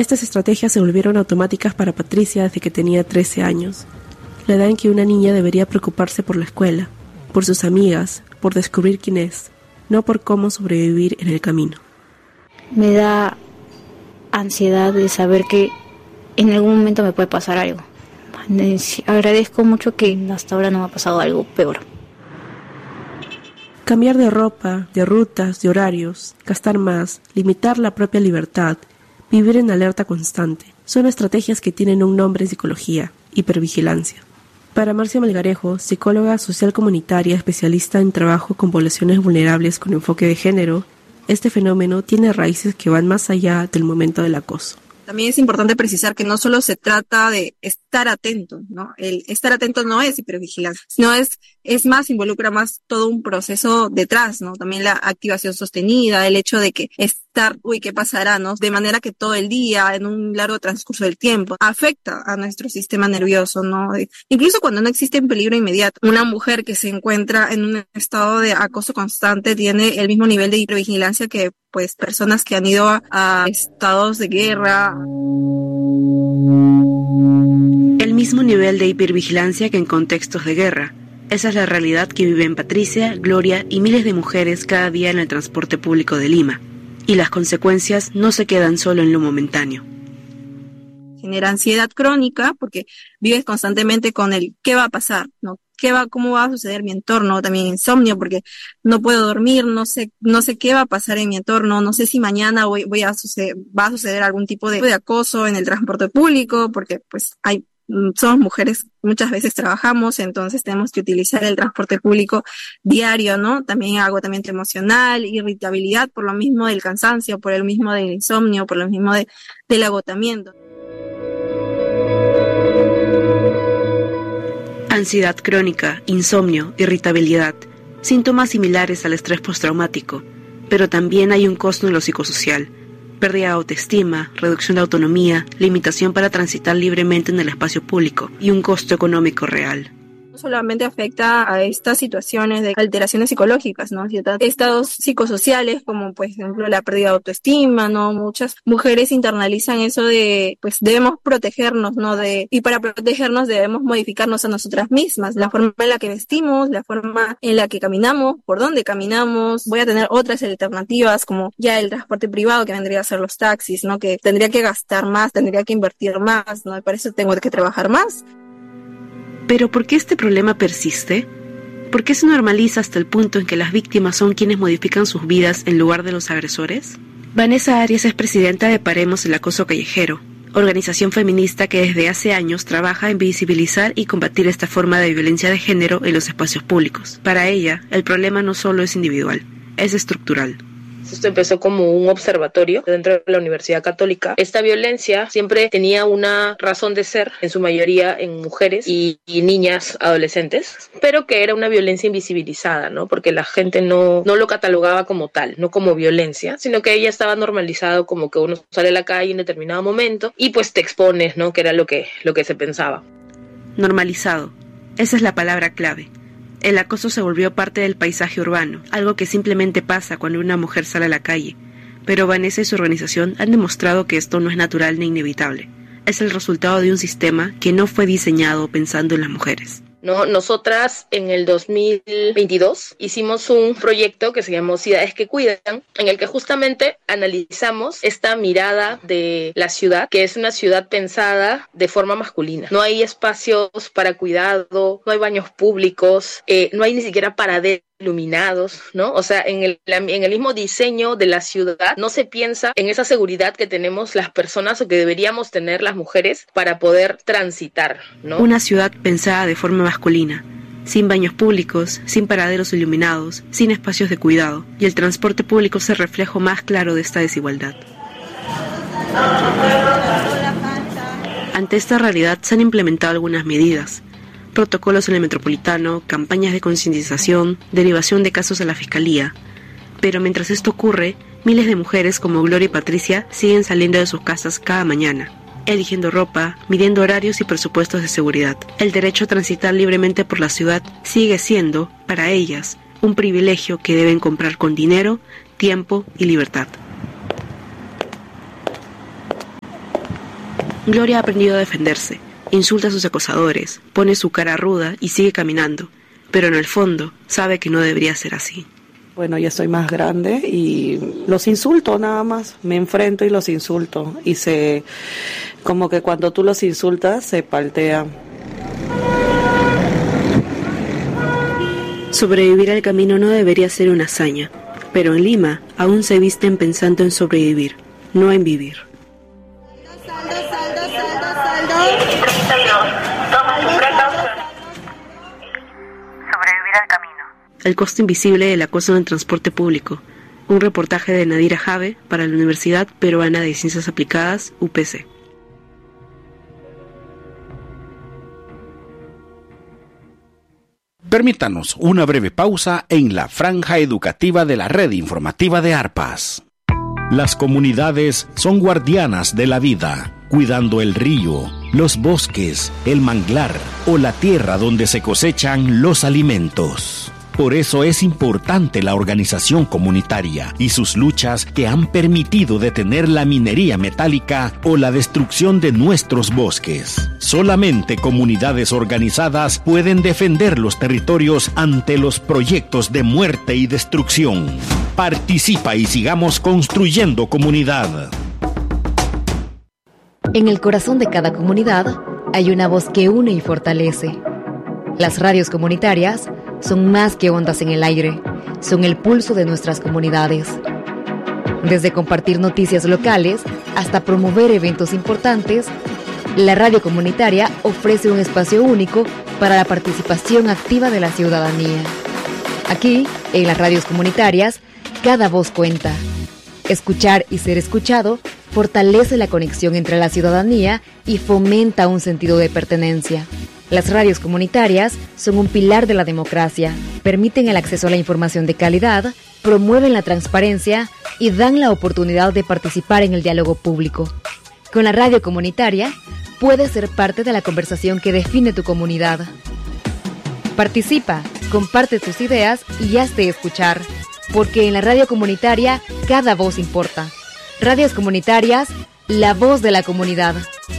Estas estrategias se volvieron automáticas para Patricia desde que tenía 13 años, la edad en que una niña debería preocuparse por la escuela, por sus amigas, por descubrir quién es, no por cómo sobrevivir en el camino. Me da ansiedad de saber que en algún momento me puede pasar algo. Agradezco mucho que hasta ahora no me ha pasado algo peor. Cambiar de ropa, de rutas, de horarios, gastar más, limitar la propia libertad, vivir en alerta constante, son estrategias que tienen un nombre en psicología: hipervigilancia. Para Marcia Melgarejo, psicóloga social comunitaria especialista en trabajo con poblaciones vulnerables con enfoque de género, este fenómeno tiene raíces que van más allá del momento del acoso. También es importante precisar que no solo se trata de estar atento, ¿no? El estar atento no es hipervigilancia, sino es más, involucra más todo un proceso detrás, ¿no? También la activación sostenida, el hecho de que estar, ¿qué pasará, no? De manera que todo el día, en un largo transcurso del tiempo, afecta a nuestro sistema nervioso, ¿no? Incluso cuando no existe un peligro inmediato. Una mujer que se encuentra en un estado de acoso constante tiene el mismo nivel de hipervigilancia que, pues, personas que han ido a estados de guerra. El mismo nivel de hipervigilancia que en contextos de guerra. Esa es la realidad que viven Patricia, Gloria y miles de mujeres cada día en el transporte público de Lima. Y las consecuencias no se quedan solo en lo momentáneo. Genera ansiedad crónica porque vives constantemente con el ¿qué va a pasar?, ¿no? ¿Cómo va a suceder mi entorno? También insomnio porque no puedo dormir, no sé qué va a pasar en mi entorno, no sé si mañana va a suceder algún tipo de acoso en el transporte público, porque pues somos mujeres, muchas veces trabajamos, entonces tenemos que utilizar el transporte público diario, ¿no? También agotamiento emocional, irritabilidad por lo mismo del cansancio, por el mismo del insomnio, por lo mismo del agotamiento. Ansiedad crónica, insomnio, irritabilidad, síntomas similares al estrés postraumático, pero también hay un costo en lo psicosocial: pérdida de autoestima, reducción de autonomía, limitación para transitar libremente en el espacio público y un costo económico real. No solamente afecta a estas situaciones de alteraciones psicológicas, ¿no? Estados psicosociales como, por ejemplo, la pérdida de autoestima, ¿no? Muchas mujeres internalizan eso de, pues, debemos protegernos, ¿no? Y para protegernos debemos modificarnos a nosotras mismas, la forma en la que vestimos, la forma en la que caminamos, por dónde caminamos. Voy a tener otras alternativas como ya el transporte privado, que vendría a ser los taxis, ¿no? Que tendría que gastar más, tendría que invertir más, ¿no? Y para eso tengo que trabajar más. ¿Pero por qué este problema persiste? ¿Por qué se normaliza hasta el punto en que las víctimas son quienes modifican sus vidas en lugar de los agresores? Vanessa Arias es presidenta de Paremos el Acoso Callejero, organización feminista que desde hace años trabaja en visibilizar y combatir esta forma de violencia de género en los espacios públicos. Para ella, el problema no solo es individual, es estructural. Esto empezó como un observatorio dentro de la Universidad Católica. Esta violencia siempre tenía una razón de ser, en su mayoría en mujeres y niñas adolescentes, pero que era una violencia invisibilizada, ¿no? Porque la gente no lo catalogaba como tal, no como violencia, sino que ella estaba normalizado como que uno sale a la calle en determinado momento y pues te expones, ¿no? Que era lo que se pensaba. Normalizado. Esa es la palabra clave. El acoso se volvió parte del paisaje urbano, algo que simplemente pasa cuando una mujer sale a la calle. Pero Vanessa y su organización han demostrado que esto no es natural ni inevitable. Es el resultado de un sistema que no fue diseñado pensando en las mujeres. ¿No? Nosotras en el 2022 hicimos un proyecto que se llamó Ciudades que Cuidan, en el que justamente analizamos esta mirada de la ciudad, que es una ciudad pensada de forma masculina. No hay espacios para cuidado, no hay baños públicos, no hay ni siquiera paraderos iluminados, ¿no? O sea, en el mismo diseño de la ciudad no se piensa en esa seguridad que tenemos las personas o que deberíamos tener las mujeres para poder transitar, ¿no? Una ciudad pensada de forma masculina, sin baños públicos, sin paraderos iluminados, sin espacios de cuidado, y el transporte público es el reflejo más claro de esta desigualdad. Ante esta realidad se han implementado algunas medidas: protocolos en el metropolitano, campañas de concientización, derivación de casos a la fiscalía. Pero mientras esto ocurre, miles de mujeres como Gloria y Patricia siguen saliendo de sus casas cada mañana, eligiendo ropa, midiendo horarios y presupuestos de seguridad. El derecho a transitar libremente por la ciudad sigue siendo, para ellas, un privilegio que deben comprar con dinero, tiempo y libertad. Gloria ha aprendido a defenderse, insulta a sus acosadores, pone su cara ruda y sigue caminando, pero en el fondo sabe que no debería ser así. Bueno, ya soy más grande y los insulto nada más, me enfrento y los insulto y como que cuando tú los insultas se paltean. Sobrevivir al camino no debería ser una hazaña, pero en Lima aún se visten pensando en sobrevivir, no en vivir. Sobrevivir al camino. El costo invisible del acoso en el transporte público. Un reportaje de Nadira Jave para la Universidad Peruana de Ciencias Aplicadas, UPC. Permítanos una breve pausa en la franja educativa de la red informativa de ARPAS. Las comunidades son guardianas de la vida, cuidando el río, los bosques, el manglar o la tierra donde se cosechan los alimentos. Por eso es importante la organización comunitaria y sus luchas que han permitido detener la minería metálica o la destrucción de nuestros bosques. Solamente comunidades organizadas pueden defender los territorios ante los proyectos de muerte y destrucción. Participa y sigamos construyendo comunidad. En el corazón de cada comunidad hay una voz que une y fortalece. Las radios comunitarias son más que ondas en el aire, son el pulso de nuestras comunidades. Desde compartir noticias locales hasta promover eventos importantes, la radio comunitaria ofrece un espacio único para la participación activa de la ciudadanía. Aquí, en las radios comunitarias, cada voz cuenta. Escuchar y ser escuchado fortalece la conexión entre la ciudadanía y fomenta un sentido de pertenencia. Las radios comunitarias son un pilar de la democracia, permiten el acceso a la información de calidad, promueven la transparencia y dan la oportunidad de participar en el diálogo público. Con la radio comunitaria, puedes ser parte de la conversación que define tu comunidad. Participa, comparte tus ideas y hazte escuchar, porque en la radio comunitaria cada voz importa. Radios comunitarias, la voz de la comunidad.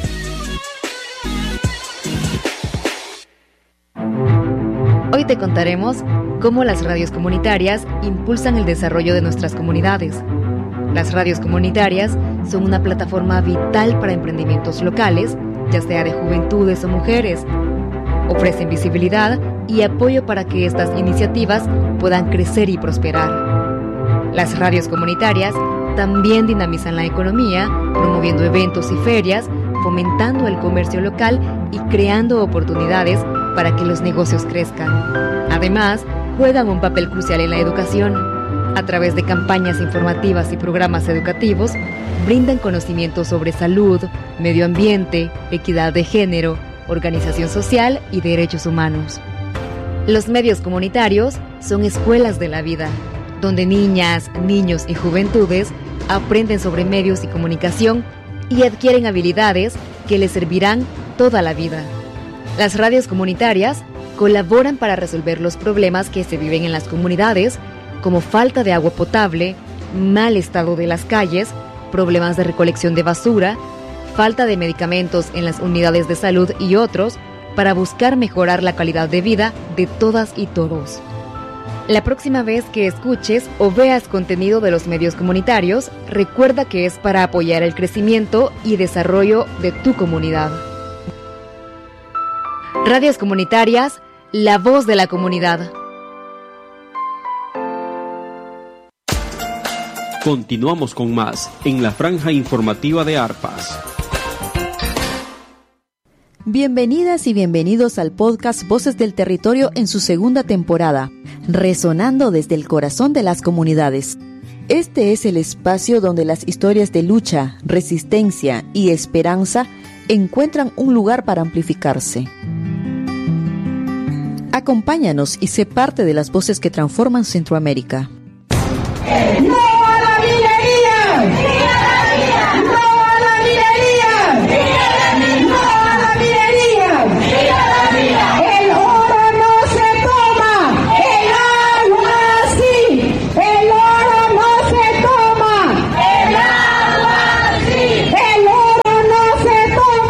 Hoy te contaremos cómo las radios comunitarias impulsan el desarrollo de nuestras comunidades. Las radios comunitarias son una plataforma vital para emprendimientos locales, ya sea de juventudes o mujeres. Ofrecen visibilidad y apoyo para que estas iniciativas puedan crecer y prosperar. Las radios comunitarias también dinamizan la economía, promoviendo eventos y ferias, fomentando el comercio local y creando oportunidades para que los negocios crezcan. Además, juegan un papel crucial en la educación. A través de campañas informativas y programas educativos, brindan conocimientos sobre salud, medio ambiente, equidad de género, organización social y derechos humanos. Los medios comunitarios son escuelas de la vida, donde niñas, niños y juventudes aprenden sobre medios y comunicación y adquieren habilidades que les servirán toda la vida. Las radios comunitarias colaboran para resolver los problemas que se viven en las comunidades, como falta de agua potable, mal estado de las calles, problemas de recolección de basura, falta de medicamentos en las unidades de salud y otros, para buscar mejorar la calidad de vida de todas y todos. La próxima vez que escuches o veas contenido de los medios comunitarios, recuerda que es para apoyar el crecimiento y desarrollo de tu comunidad. Radios comunitarias, la voz de la comunidad. Continuamos con más en la franja informativa de ARPAS. Bienvenidas y bienvenidos al podcast Voces del Territorio en su segunda temporada, resonando desde el corazón de las comunidades. Este es el espacio donde las historias de lucha, resistencia y esperanza encuentran un lugar para amplificarse. Acompáñanos y sé parte de las voces que transforman Centroamérica. ¡No a la minería! ¡No a la minería! ¡No a la minería! El oro no se toma, el agua sí. El oro no se toma, el agua sí. El oro no se toma.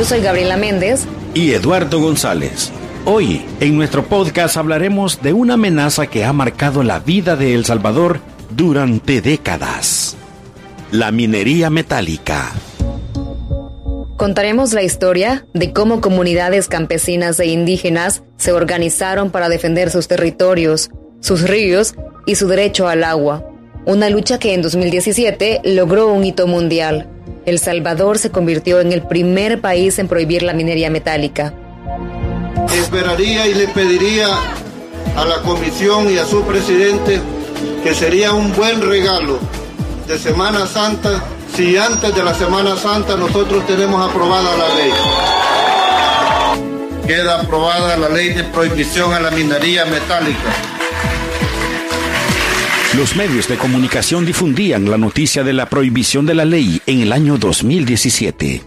soy Gabriela Méndez. Y Eduardo González. Hoy, en nuestro podcast hablaremos de una amenaza que ha marcado la vida de El Salvador durante décadas. La minería metálica. Contaremos la historia de cómo comunidades campesinas e indígenas se organizaron para defender sus territorios, sus ríos y su derecho al agua. Una lucha que en 2017 logró un hito mundial. El Salvador se convirtió en el primer país en prohibir la minería metálica. Esperaría y le pediría a la comisión y a su presidente que sería un buen regalo de Semana Santa si antes de la Semana Santa nosotros tenemos aprobada la ley. Queda aprobada la ley de prohibición a la minería metálica. Los medios de comunicación difundían la noticia de la prohibición de la ley en el año 2017.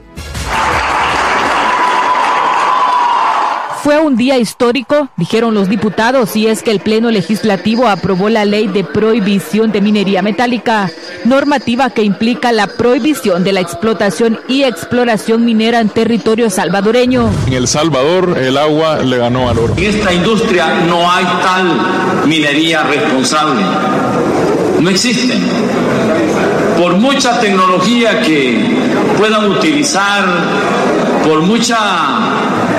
Fue un día histórico, dijeron los diputados, y es que el Pleno Legislativo aprobó la Ley de Prohibición de Minería Metálica, normativa que implica la prohibición de la explotación y exploración minera en territorio salvadoreño. En El Salvador el agua le ganó al oro. En esta industria no hay tal minería responsable. No existe. Por mucha tecnología que puedan utilizar, por mucha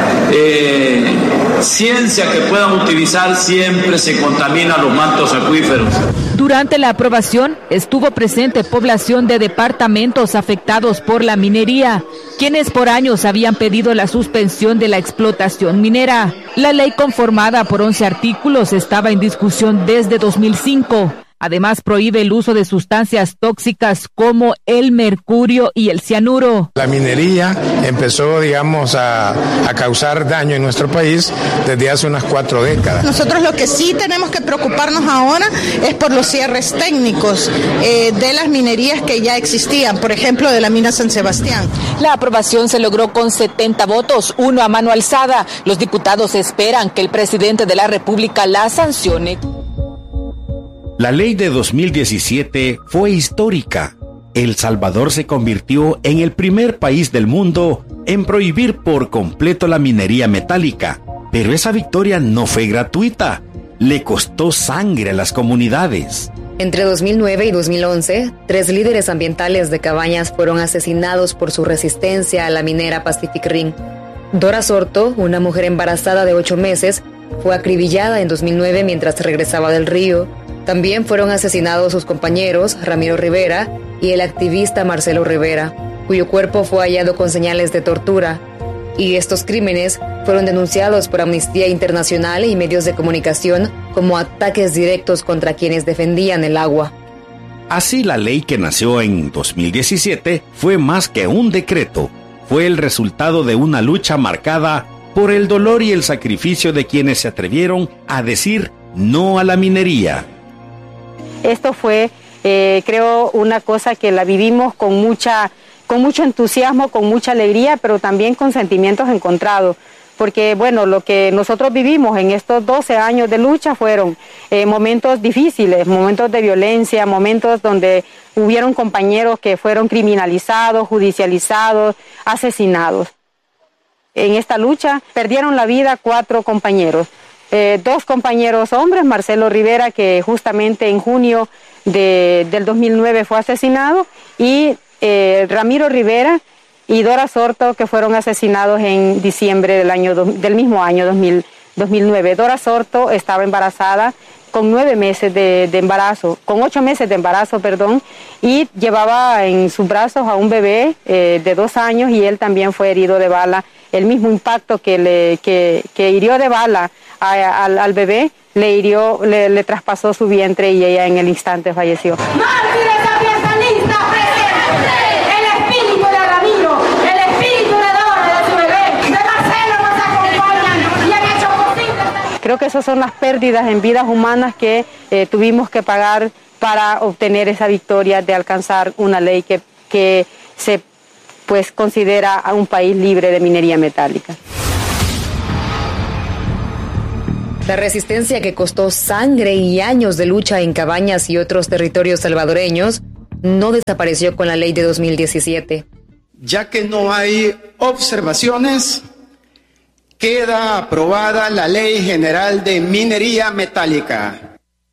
ciencia que puedan utilizar, siempre se contaminan los mantos acuíferos. Durante la aprobación estuvo presente población de departamentos afectados por la minería, quienes por años habían pedido la suspensión de la explotación minera. La ley, conformada por 11 artículos, estaba en discusión desde 2005. Además, prohíbe el uso de sustancias tóxicas como el mercurio y el cianuro. La minería empezó, a causar daño en nuestro país desde hace unas 4 décadas. Nosotros lo que sí tenemos que preocuparnos ahora es por los cierres técnicos de las minerías que ya existían, por ejemplo, de la mina San Sebastián. La aprobación se logró con 70 votos, 1 a mano alzada. Los diputados esperan que el presidente de la República la sancione. La ley de 2017 fue histórica. El Salvador se convirtió en el primer país del mundo en prohibir por completo la minería metálica. Pero esa victoria no fue gratuita. Le costó sangre a las comunidades. Entre 2009 y 2011, 3 líderes ambientales de Cabañas fueron asesinados por su resistencia a la minera Pacific Rim. Dora Sorto, una mujer embarazada de 8 meses, fue acribillada en 2009 mientras regresaba del río. También fueron asesinados sus compañeros, Ramiro Rivera y el activista Marcelo Rivera, cuyo cuerpo fue hallado con señales de tortura. Y estos crímenes fueron denunciados por Amnistía Internacional y medios de comunicación como ataques directos contra quienes defendían el agua. Así, la ley que nació en 2017 fue más que un decreto. Fue el resultado de una lucha marcada por el dolor y el sacrificio de quienes se atrevieron a decir no a la minería. Esto fue, creo, una cosa que la vivimos con mucho entusiasmo, con mucha alegría, pero también con sentimientos encontrados. Porque, bueno, lo que nosotros vivimos en estos 12 años de lucha fueron momentos difíciles, momentos de violencia, momentos donde hubieron compañeros que fueron criminalizados, judicializados, asesinados. En esta lucha perdieron la vida 4 compañeros. 2 compañeros hombres, Marcelo Rivera, que justamente en junio del 2009 fue asesinado, y Ramiro Rivera y Dora Sorto, que fueron asesinados en diciembre del mismo año 2009. Dora Sorto estaba embarazada con 9 meses de embarazo, con 8 meses de embarazo, y llevaba en sus brazos a un bebé de 2 años, y él también fue herido de bala. El mismo impacto que hirió de bala al bebé, le traspasó su vientre y ella en el instante falleció. ¡Mártires ambientalistas presentes! El espíritu de Ramiro, el espíritu de Dora, de su bebé, de Marcelo nos acompañan y han hecho posible. Creo que esas son las pérdidas en vidas humanas que tuvimos que pagar para obtener esa victoria de alcanzar una ley que se considera a un país libre de minería metálica. La resistencia que costó sangre y años de lucha en Cabañas y otros territorios salvadoreños no desapareció con la ley de 2017. Ya que no hay observaciones, queda aprobada la Ley General de Minería Metálica.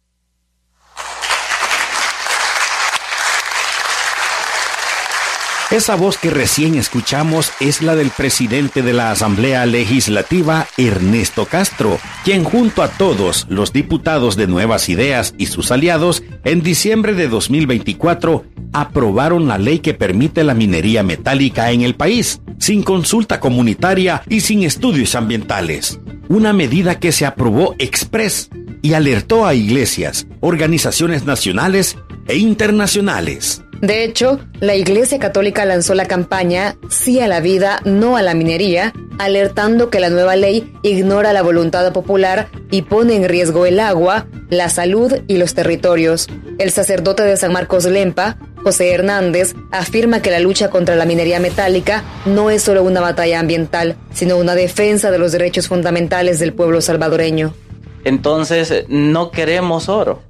Esa voz que recién escuchamos es la del presidente de la Asamblea Legislativa, Ernesto Castro, quien junto a todos los diputados de Nuevas Ideas y sus aliados, en diciembre de 2024, aprobaron la ley que permite la minería metálica en el país, sin consulta comunitaria y sin estudios ambientales. Una medida que se aprobó exprés y alertó a iglesias, organizaciones nacionales e internacionales. De hecho, la Iglesia Católica lanzó la campaña Sí a la vida, no a la minería, alertando que la nueva ley ignora la voluntad popular y pone en riesgo el agua, la salud y los territorios. El sacerdote de San Marcos Lempa, José Hernández, afirma que la lucha contra la minería metálica no es solo una batalla ambiental, sino una defensa de los derechos fundamentales del pueblo salvadoreño. Entonces, no queremos oro,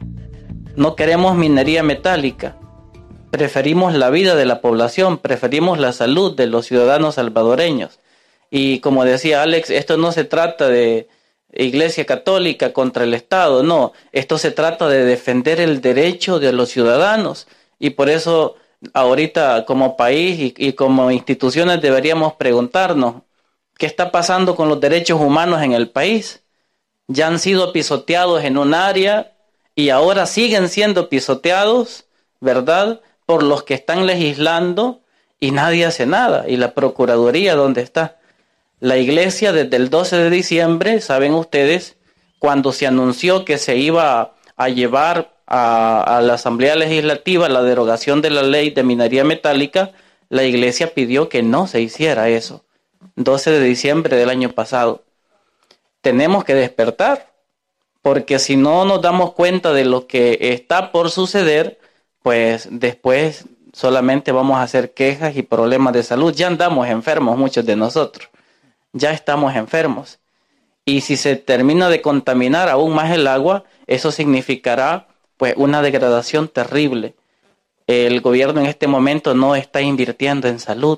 no queremos minería metálica. Preferimos la vida de la población, preferimos la salud de los ciudadanos salvadoreños. Y como decía Alex, esto no se trata de Iglesia Católica contra el Estado, no. Esto se trata de defender el derecho de los ciudadanos. Y por eso ahorita como país y como instituciones deberíamos preguntarnos, ¿qué está pasando con los derechos humanos en el país? Ya han sido pisoteados en un área y ahora siguen siendo pisoteados, ¿verdad?, por los que están legislando y nadie hace nada. ¿Y la Procuraduría dónde está? La Iglesia desde el 12 de diciembre, saben ustedes, cuando se anunció que se iba a llevar a la Asamblea Legislativa la derogación de la ley de minería metálica, la Iglesia pidió que no se hiciera eso. 12 de diciembre del año pasado. Tenemos que despertar, porque si no nos damos cuenta de lo que está por suceder, pues después solamente vamos a hacer quejas y problemas de salud. Ya andamos enfermos muchos de nosotros, ya estamos enfermos. Y si se termina de contaminar aún más el agua, eso significará pues una degradación terrible. El gobierno en este momento no está invirtiendo en salud.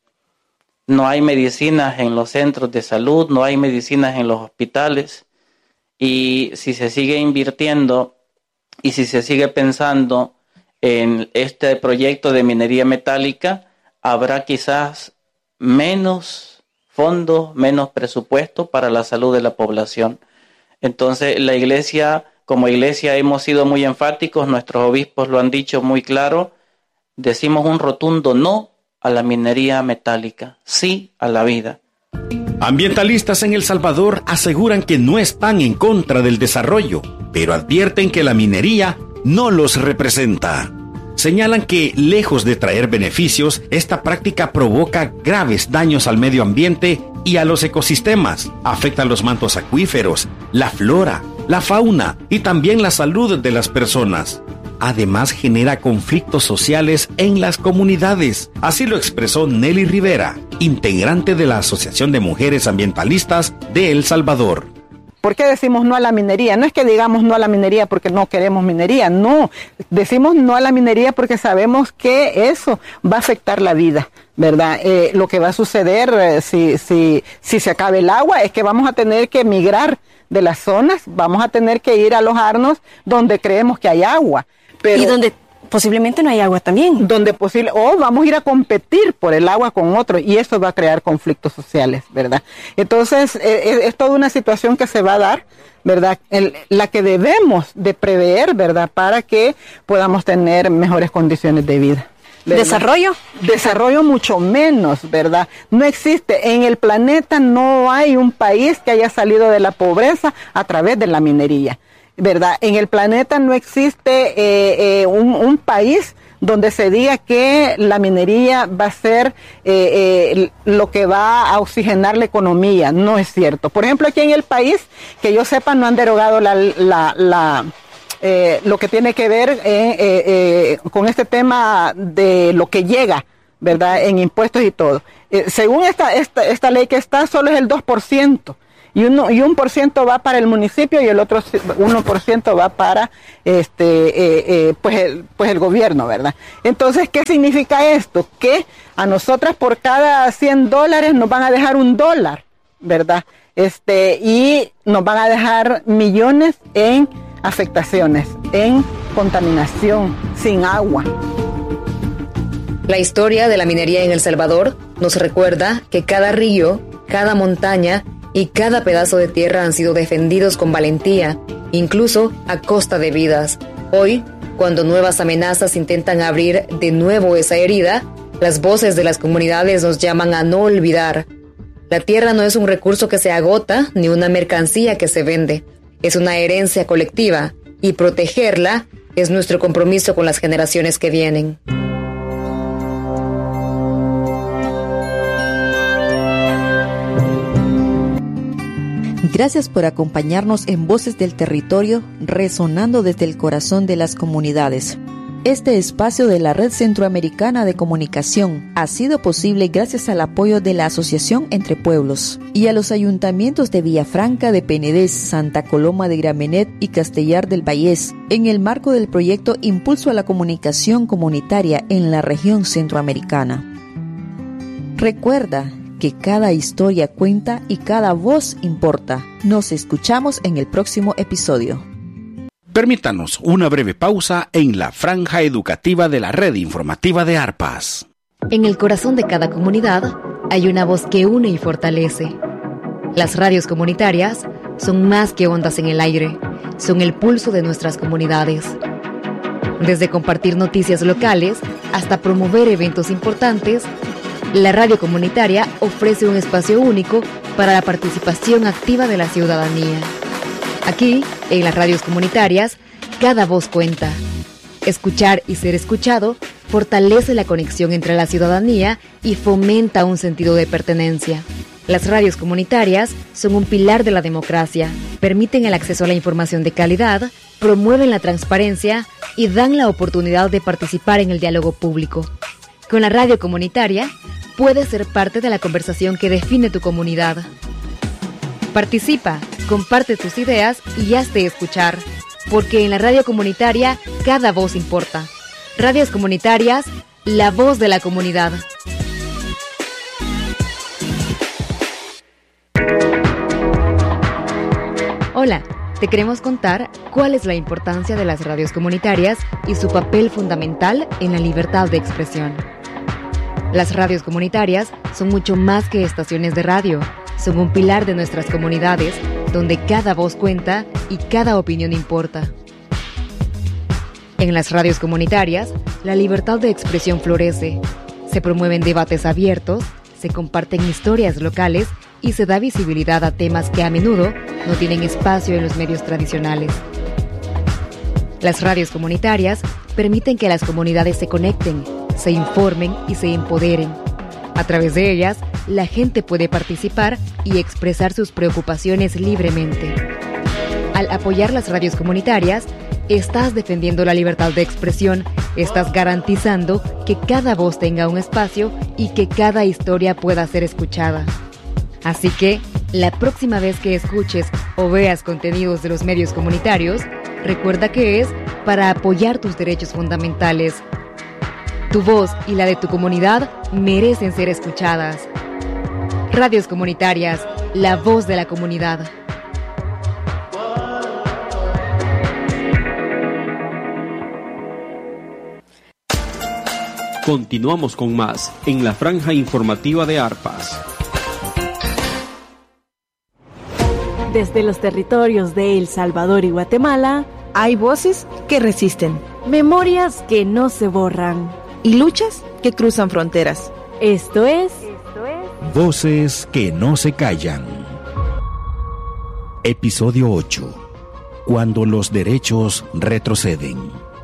No hay medicinas en los centros de salud, no hay medicinas en los hospitales. Y si se sigue invirtiendo y si se sigue pensando en este proyecto de minería metálica, habrá quizás menos fondos, menos presupuesto para la salud de la población. Entonces la Iglesia, como Iglesia hemos sido muy enfáticos, nuestros obispos lo han dicho muy claro, decimos un rotundo no a la minería metálica, sí a la vida. Ambientalistas en El Salvador aseguran que no están en contra del desarrollo, pero advierten que la minería no los representa. Señalan que, lejos de traer beneficios, esta práctica provoca graves daños al medio ambiente y a los ecosistemas. Afecta los mantos acuíferos, la flora, la fauna y también la salud de las personas. Además, genera conflictos sociales en las comunidades. Así lo expresó Nelly Rivera, integrante de la Asociación de Mujeres Ambientalistas de El Salvador. ¿Por qué decimos no a la minería? No es que digamos no a la minería porque no queremos minería, no. Decimos no a la minería porque sabemos que eso va a afectar la vida, ¿verdad? Lo que va a suceder si se acaba el agua es que vamos a tener que migrar de las zonas, vamos a tener que ir a alojarnos donde creemos que hay agua. Pero, y donde posiblemente no hay agua también. O vamos a ir a competir por el agua con otros y eso va a crear conflictos sociales, ¿verdad? Entonces, es toda una situación que se va a dar, ¿verdad? La que debemos de prever, ¿verdad? Para que podamos tener mejores condiciones de vida. ¿verdad? Desarrollo mucho menos, ¿verdad? No existe, en el planeta no hay un país que haya salido de la pobreza a través de la minería, ¿verdad? En el planeta no existe un país donde se diga que la minería va a ser lo que va a oxigenar la economía. No es cierto. Por ejemplo, aquí en el país, que yo sepa, no han derogado lo que tiene que ver con este tema de lo que llega, ¿verdad?, en impuestos y todo. Según esta ley que está, solo es el 2%. y un 1% va para el municipio y el otro 1% va para pues el gobierno, ¿verdad? Entonces, ¿qué significa esto? Que a nosotras por cada $100 nos van a dejar $1, ¿verdad? Y nos van a dejar millones en afectaciones, en contaminación, sin agua. La historia de la minería en El Salvador nos recuerda que cada río, cada montaña y cada pedazo de tierra han sido defendidos con valentía, incluso a costa de vidas. Hoy, cuando nuevas amenazas intentan abrir de nuevo esa herida, las voces de las comunidades nos llaman a no olvidar. La tierra no es un recurso que se agota ni una mercancía que se vende. Es una herencia colectiva y protegerla es nuestro compromiso con las generaciones que vienen. Gracias por acompañarnos en Voces del Territorio, resonando desde el corazón de las comunidades. Este espacio de la Red Centroamericana de Comunicación ha sido posible gracias al apoyo de la Asociación Entre Pueblos y a los ayuntamientos de Villafranca de Penedés, Santa Coloma de Gramenet y Castellar del Vallés, en el marco del proyecto Impulso a la Comunicación Comunitaria en la región centroamericana. Recuerda que cada historia cuenta y cada voz importa. Nos escuchamos en el próximo episodio. Permítanos una breve pausa en la franja educativa de la Red Informativa de Arpas. En el corazón de cada comunidad hay una voz que une y fortalece. Las radios comunitarias son más que ondas en el aire, son el pulso de nuestras comunidades. Desde compartir noticias locales hasta promover eventos importantes, la radio comunitaria ofrece un espacio único para la participación activa de la ciudadanía. Aquí, en las radios comunitarias, cada voz cuenta. Escuchar y ser escuchado fortalece la conexión entre la ciudadanía y fomenta un sentido de pertenencia. Las radios comunitarias son un pilar de la democracia, permiten el acceso a la información de calidad, promueven la transparencia y dan la oportunidad de participar en el diálogo público. Con la radio comunitaria, puedes ser parte de la conversación que define tu comunidad. Participa, comparte tus ideas y hazte escuchar, porque en la radio comunitaria cada voz importa. Radios comunitarias, la voz de la comunidad. Hola, te queremos contar cuál es la importancia de las radios comunitarias y su papel fundamental en la libertad de expresión. Las radios comunitarias son mucho más que estaciones de radio. Son un pilar de nuestras comunidades, donde cada voz cuenta y cada opinión importa. En las radios comunitarias, la libertad de expresión florece. Se promueven debates abiertos, se comparten historias locales y se da visibilidad a temas que a menudo no tienen espacio en los medios tradicionales. Las radios comunitarias permiten que las comunidades se conecten, se informen y se empoderen. A través de ellas, la gente puede participar y expresar sus preocupaciones libremente. Al apoyar las radios comunitarias, estás defendiendo la libertad de expresión, estás garantizando que cada voz tenga un espacio y que cada historia pueda ser escuchada. Así que, la próxima vez que escuches o veas contenidos de los medios comunitarios, recuerda que es para apoyar tus derechos fundamentales. Tu voz y la de tu comunidad merecen ser escuchadas. Radios comunitarias, la voz de la comunidad. Continuamos con más en la franja informativa de Arpas. Desde los territorios de El Salvador y Guatemala, hay voces que resisten, memorias que no se borran y luchas que cruzan fronteras. Esto es Voces que no se callan. Episodio 8. Cuando los derechos retroceden.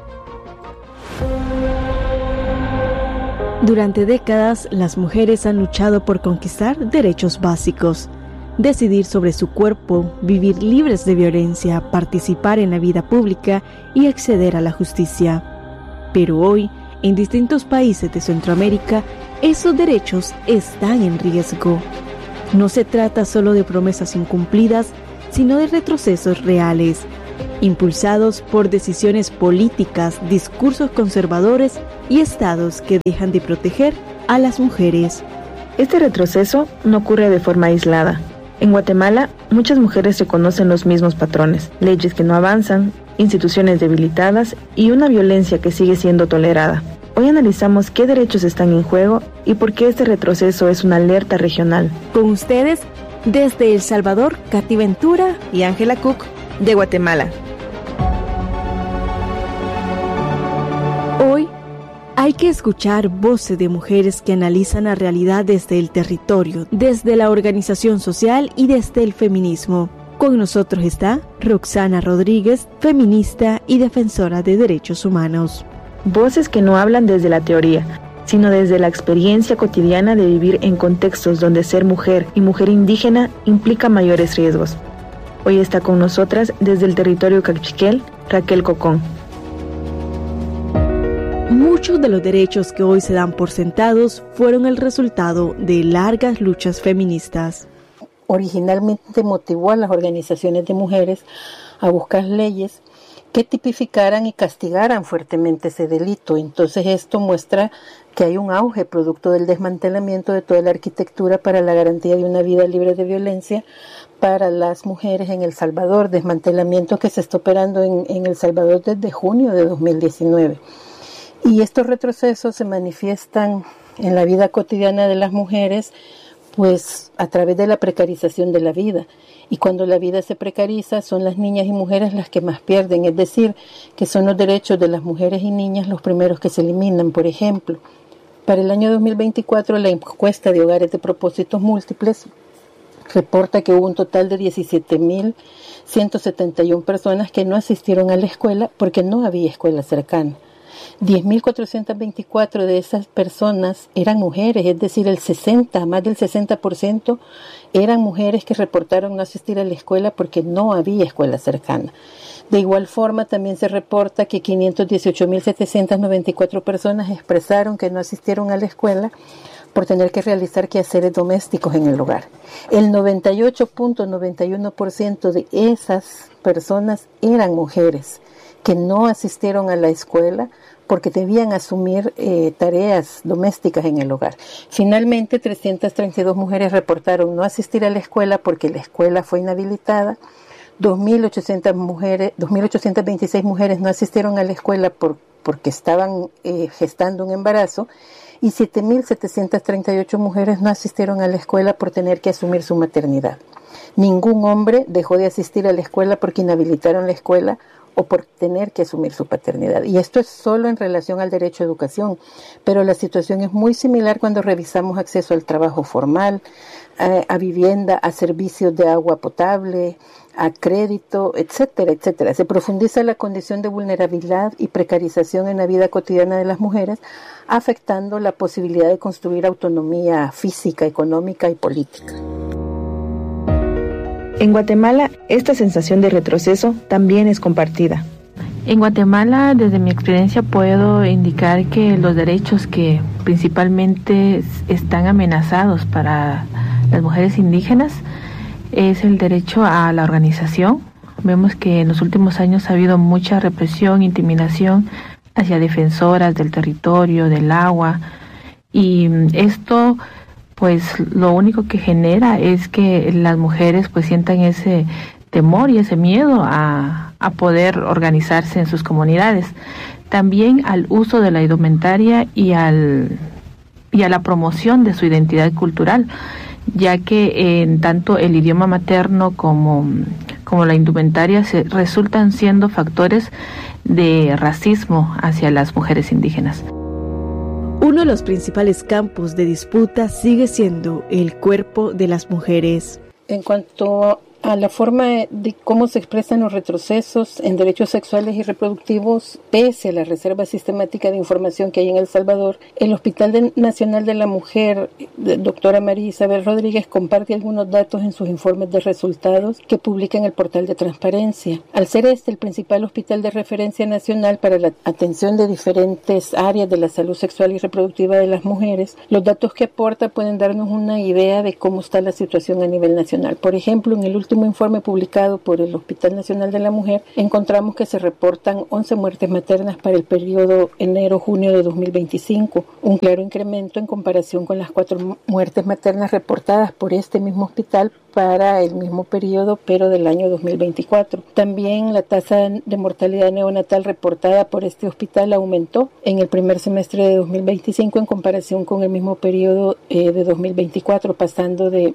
Durante décadas, las mujeres han luchado por conquistar derechos básicos, decidir sobre su cuerpo, vivir libres de violencia, participar en la vida pública y acceder a la justicia. Pero hoy, en distintos países de Centroamérica, esos derechos están en riesgo. No se trata solo de promesas incumplidas, sino de retrocesos reales, impulsados por decisiones políticas, discursos conservadores y estados que dejan de proteger a las mujeres. Este retroceso no ocurre de forma aislada. En Guatemala, muchas mujeres reconocen los mismos patrones, leyes que no avanzan, instituciones debilitadas y una violencia que sigue siendo tolerada. Hoy analizamos qué derechos están en juego y por qué este retroceso es una alerta regional. Con ustedes, desde El Salvador, Katy Ventura y Ángela Cook, de Guatemala. Hoy hay que escuchar voces de mujeres que analizan la realidad desde el territorio, desde la organización social y desde el feminismo. Con nosotros está Roxana Rodríguez, feminista y defensora de derechos humanos. Voces que no hablan desde la teoría, sino desde la experiencia cotidiana de vivir en contextos donde ser mujer y mujer indígena implica mayores riesgos. Hoy está con nosotras desde el territorio Cachiquel, Raquel Cocón. Muchos de los derechos que hoy se dan por sentados fueron el resultado de largas luchas feministas. Originalmente motivó a las organizaciones de mujeres a buscar leyes que tipificaran y castigaran fuertemente ese delito. Entonces esto muestra que hay un auge producto del desmantelamiento de toda la arquitectura para la garantía de una vida libre de violencia para las mujeres en El Salvador, desmantelamiento que se está operando en El Salvador desde junio de 2019. Y estos retrocesos se manifiestan en la vida cotidiana de las mujeres, pues a través de la precarización de la vida. Y cuando la vida se precariza, son las niñas y mujeres las que más pierden, es decir, que son los derechos de las mujeres y niñas los primeros que se eliminan. Por ejemplo, para el año 2024, la encuesta de hogares de propósitos múltiples reporta que hubo un total de 17.171 personas que no asistieron a la escuela porque no había escuela cercana. 10.424 de esas personas eran mujeres, es decir, más del 60% eran mujeres que reportaron no asistir a la escuela porque no había escuela cercana. De igual forma, también se reporta que 518.794 personas expresaron que no asistieron a la escuela por tener que realizar quehaceres domésticos en el hogar. El 98.91% de esas personas eran mujeres que no asistieron a la escuela porque debían asumir tareas domésticas en el hogar. Finalmente, 332 mujeres reportaron no asistir a la escuela porque la escuela fue inhabilitada. 2.826 mujeres no asistieron a la escuela porque estaban gestando un embarazo. Y 7.738 mujeres no asistieron a la escuela por tener que asumir su maternidad. Ningún hombre dejó de asistir a la escuela porque inhabilitaron la escuela o por tener que asumir su paternidad. Y esto es solo en relación al derecho a educación, pero la situación es muy similar cuando revisamos acceso al trabajo formal, a vivienda, a servicios de agua potable, a crédito, etcétera, etcétera. Se profundiza la condición de vulnerabilidad y precarización en la vida cotidiana de las mujeres, afectando la posibilidad de construir autonomía física, económica y política. En Guatemala, esta sensación de retroceso también es compartida. En Guatemala, desde mi experiencia, puedo indicar que los derechos que principalmente están amenazados para las mujeres indígenas es el derecho a la organización. Vemos que en los últimos años ha habido mucha represión, intimidación hacia defensoras del territorio, del agua, y esto pues lo único que genera es que las mujeres pues sientan ese temor y ese miedo a poder organizarse en sus comunidades. También al uso de la indumentaria y a la promoción de su identidad cultural, ya que en tanto el idioma materno como la indumentaria resultan siendo factores de racismo hacia las mujeres indígenas. Uno de los principales campos de disputa sigue siendo el cuerpo de las mujeres. En cuanto a la forma de cómo se expresan los retrocesos en derechos sexuales y reproductivos, pese a la reserva sistemática de información que hay en El Salvador, el Hospital Nacional de la Mujer, doctora María Isabel Rodríguez, comparte algunos datos en sus informes de resultados que publica en el portal de transparencia. Al ser el principal hospital de referencia nacional para la atención de diferentes áreas de la salud sexual y reproductiva de las mujeres, los datos que aporta pueden darnos una idea de cómo está la situación a nivel nacional. Por ejemplo, en el último informe publicado por el Hospital Nacional de la Mujer, encontramos que se reportan 11 muertes maternas para el periodo enero-junio de 2025, un claro incremento en comparación con las 4 muertes maternas reportadas por este mismo hospital para el mismo periodo, pero del año 2024. También la tasa de mortalidad neonatal reportada por este hospital aumentó en el primer semestre de 2025 en comparación con el mismo periodo de 2024, pasando de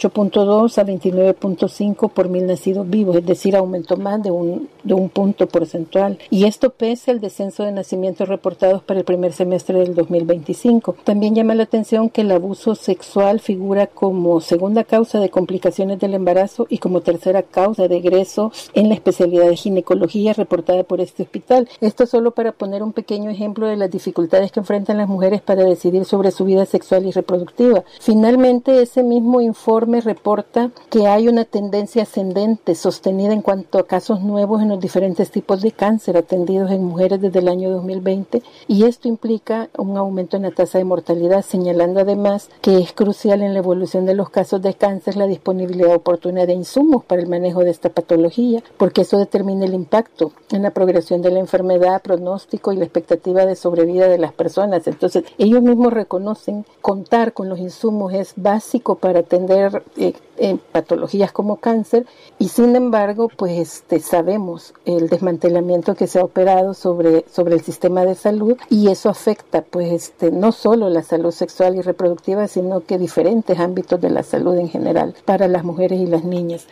28.2 a 29.5 por 1.000 nacidos vivos, es decir, aumentó más de un punto porcentual. Y esto pese al descenso de nacimientos reportados para el primer semestre del 2025. También llama la atención que el abuso sexual figura como segunda causa de complicaciones del embarazo y como tercera causa de egreso en la especialidad de ginecología reportada por este hospital. Esto solo para poner un pequeño ejemplo de las dificultades que enfrentan las mujeres para decidir sobre su vida sexual y reproductiva. Finalmente, ese mismo informe reporta que hay una tendencia ascendente sostenida en cuanto a casos nuevos en los diferentes tipos de cáncer atendidos en mujeres desde el año 2020, y esto implica un aumento en la tasa de mortalidad, señalando además que es crucial en la evolución de los casos de cáncer la disponibilidad oportuna de insumos para el manejo de esta patología, porque eso determina el impacto en la progresión de la enfermedad, pronóstico y la expectativa de sobrevida de las personas. Entonces, ellos mismos reconocen contar con los insumos es básico para atender patologías como cáncer, y sin embargo, pues sabemos el desmantelamiento que se ha operado sobre el sistema de salud, y eso afecta pues no solo la salud sexual y reproductiva, sino que diferentes ámbitos de la salud en general para las mujeres y las niñas.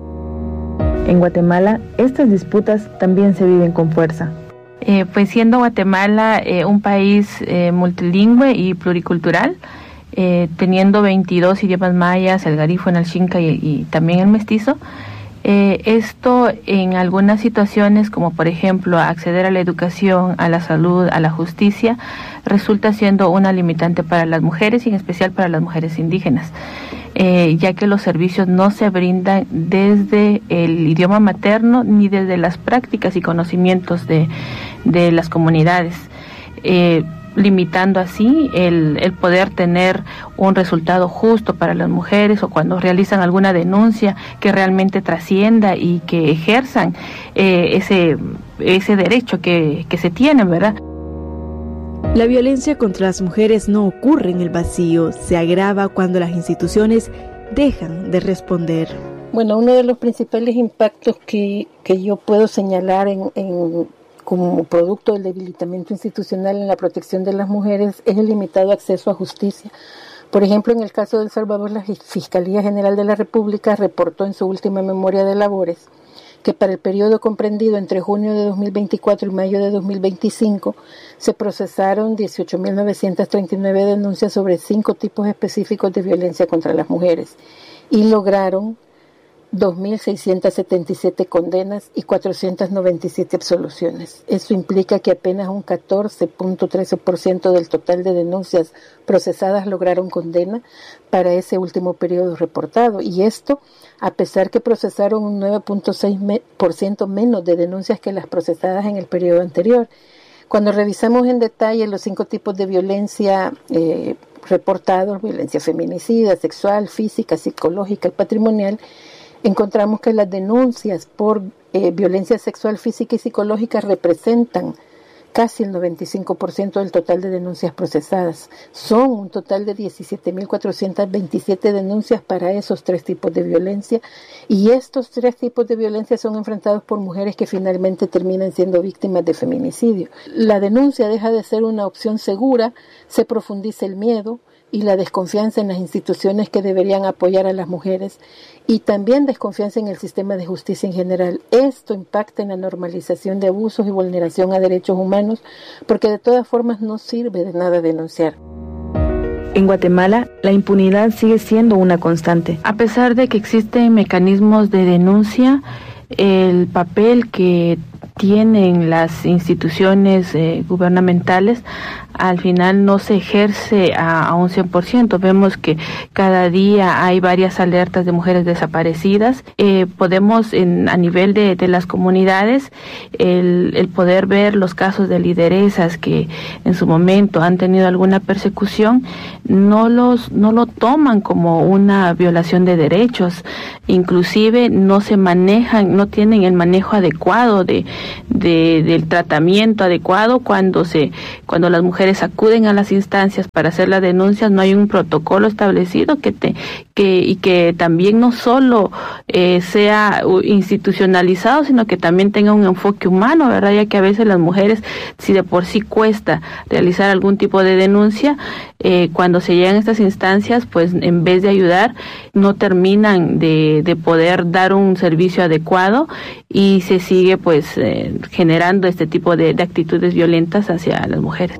En Guatemala, estas disputas también se viven con fuerza. Pues siendo Guatemala un país multilingüe y pluricultural, teniendo 22 idiomas mayas, el garífuna, el xinca y también el mestizo, esto en algunas situaciones, como por ejemplo acceder a la educación, a la salud, a la justicia, resulta siendo una limitante para las mujeres y en especial para las mujeres indígenas, ya que los servicios no se brindan desde el idioma materno ni desde las prácticas y conocimientos de las comunidades, limitando así el poder tener un resultado justo para las mujeres, o cuando realizan alguna denuncia que realmente trascienda y que ejerzan ese derecho que se tienen, ¿verdad? La violencia contra las mujeres no ocurre en el vacío, se agrava cuando las instituciones dejan de responder. Bueno, uno de los principales impactos que yo puedo señalar como producto del debilitamiento institucional en la protección de las mujeres es el limitado acceso a justicia. Por ejemplo, en el caso de El Salvador, la Fiscalía General de la República reportó en su última memoria de labores que para el periodo comprendido entre junio de 2024 y mayo de 2025 se procesaron 18.939 denuncias sobre 5 tipos específicos de violencia contra las mujeres y lograron 2.677 condenas y 497 absoluciones. Eso implica que apenas un 14.13% del total de denuncias procesadas lograron condena para ese último periodo reportado. Y esto, a pesar que procesaron un 9.6% menos de denuncias que las procesadas en el periodo anterior. Cuando revisamos en detalle los 5 tipos de violencia reportados, violencia feminicida, sexual, física, psicológica y patrimonial, encontramos que las denuncias por violencia sexual, física y psicológica representan casi el 95% del total de denuncias procesadas. Son un total de 17.427 denuncias para esos 3 tipos de violencia, y estos 3 tipos de violencia son enfrentados por mujeres que finalmente terminan siendo víctimas de feminicidio. La denuncia deja de ser una opción segura, se profundiza el miedo y la desconfianza en las instituciones que deberían apoyar a las mujeres, y también desconfianza en el sistema de justicia en general. Esto impacta en la normalización de abusos y vulneración a derechos humanos, porque de todas formas no sirve de nada denunciar. En Guatemala, la impunidad sigue siendo una constante. A pesar de que existen mecanismos de denuncia, el papel que tienen las instituciones gubernamentales al final no se ejerce a un 100%. Vemos que cada día hay varias alertas de mujeres desaparecidas. Podemos a nivel de las comunidades el poder ver los casos de lideresas que en su momento han tenido alguna persecución, no lo toman como una violación de derechos, inclusive no se manejan, no tienen el manejo adecuado del tratamiento adecuado cuando las mujeres acuden a las instancias para hacer las denuncias. No hay un protocolo establecido y que también no solo sea institucionalizado, sino que también tenga un enfoque humano, ¿verdad? Ya que a veces las mujeres, si de por sí cuesta realizar algún tipo de denuncia, cuando se llegan a estas instancias, pues en vez de ayudar, no terminan de poder dar un servicio adecuado y se sigue pues generando este tipo de actitudes violentas hacia las mujeres.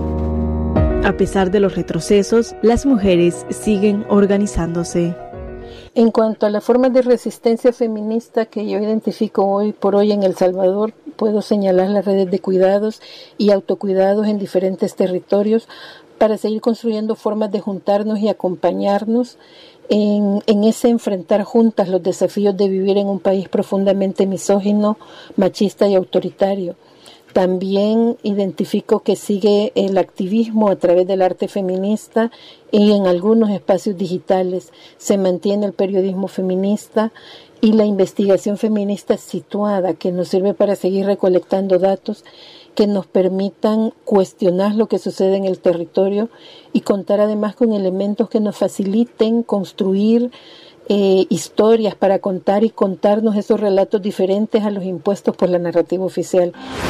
A pesar de los retrocesos, las mujeres siguen organizándose. En cuanto a las formas de resistencia feminista que yo identifico hoy por hoy en El Salvador, puedo señalar las redes de cuidados y autocuidados en diferentes territorios para seguir construyendo formas de juntarnos y acompañarnos en ese enfrentar juntas los desafíos de vivir en un país profundamente misógino, machista y autoritario. También identifico que sigue el activismo a través del arte feminista y en algunos espacios digitales se mantiene el periodismo feminista y la investigación feminista situada, que nos sirve para seguir recolectando datos que nos permitan cuestionar lo que sucede en el territorio y contar además con elementos que nos faciliten construir historias para contar y contarnos esos relatos diferentes a los impuestos por la narrativa oficial.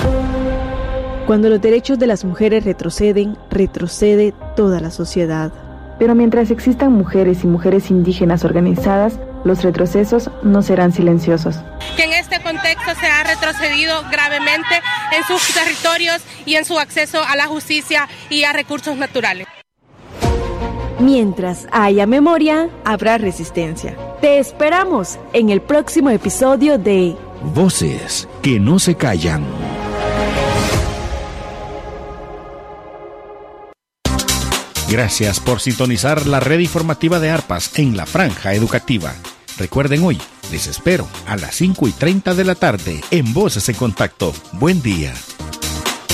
Cuando los derechos de las mujeres retroceden, retrocede toda la sociedad. Pero mientras existan mujeres y mujeres indígenas organizadas, los retrocesos no serán silenciosos. Que en este contexto se ha retrocedido gravemente en sus territorios y en su acceso a la justicia y a recursos naturales. Mientras haya memoria, habrá resistencia. Te esperamos en el próximo episodio de Voces que no se callan. Gracias por sintonizar la red informativa de Arpas en la Franja Educativa. Recuerden hoy, les espero a las 5:30 de la tarde en Voces en Contacto. Buen día.